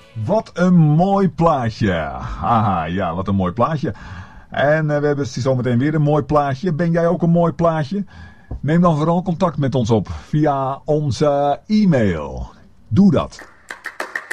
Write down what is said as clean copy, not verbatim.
Wat een mooi plaatje. Haha, ja, wat een mooi plaatje. En we hebben zometeen weer een mooi plaatje. Ben jij ook een mooi plaatje? Neem dan vooral contact met ons op via onze e-mail. Doe dat.